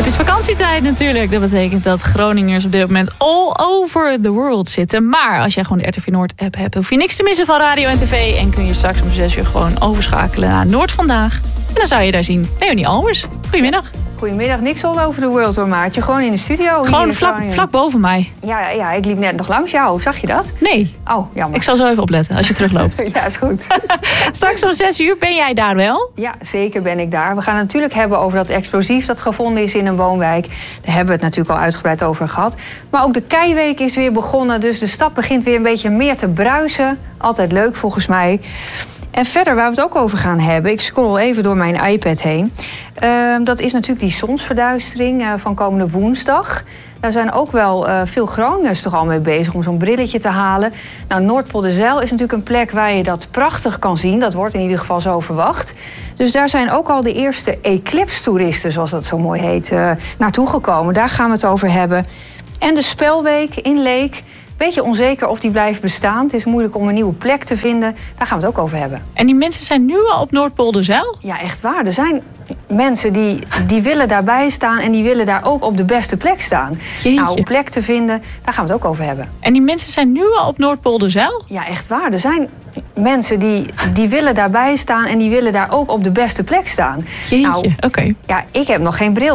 is vakantietijd natuurlijk. Dat betekent dat Groningers op dit moment all over the world zitten. Maar als jij gewoon de RTV Noord app hebt, hoef je niks te missen van radio en tv. En kun je straks om 6 uur gewoon overschakelen naar Noord Vandaag. En dan zou je daar zien Leonie Albers. Goedemiddag. Goedemiddag, niks all over the world hoor, Maartje. Gewoon in de studio. Gewoon vlak boven mij. Ja, ik liep net nog langs jou. Zag je dat? Nee. Oh, jammer. Ik zal zo even opletten als je terugloopt. Ja, is goed. Straks om 6 uur ben jij daar wel? Ja, zeker ben ik daar. We gaan het natuurlijk hebben over dat explosief dat gevonden is in een woonwijk. Daar hebben we het natuurlijk al uitgebreid over gehad. Maar ook de Keiweek is weer begonnen. Dus de stad begint weer een beetje meer te bruisen. Altijd leuk volgens mij. En verder, waar we het ook over gaan hebben... ik scroll even door mijn iPad heen... dat is natuurlijk die zonsverduistering van komende woensdag. Daar zijn ook wel veel Groningers toch al mee bezig om zo'n brilletje te halen. Nou, Noordpolderzijl is natuurlijk een plek waar je dat prachtig kan zien. Dat wordt in ieder geval zo verwacht. Dus daar zijn ook al de eerste eclipse-toeristen, zoals dat zo mooi heet, naartoe gekomen. Daar gaan we het over hebben. En de Spelweek in Leek. Beetje onzeker of die blijft bestaan. Het is moeilijk om een nieuwe plek te vinden. Daar gaan we het ook over hebben. En die mensen zijn nu al op Noordpolderzijl? Ja, echt waar. Er zijn mensen die willen daarbij staan... en die willen daar ook op de beste plek staan. Jeetje. Nou, een plek te vinden, daar gaan we het ook over hebben. En die mensen zijn nu al op Noordpolderzijl? Ja, echt waar. Er zijn mensen die willen daarbij staan... en die willen daar ook op de beste plek staan. Jeetje, oké. Ja, ik heb nog geen bril.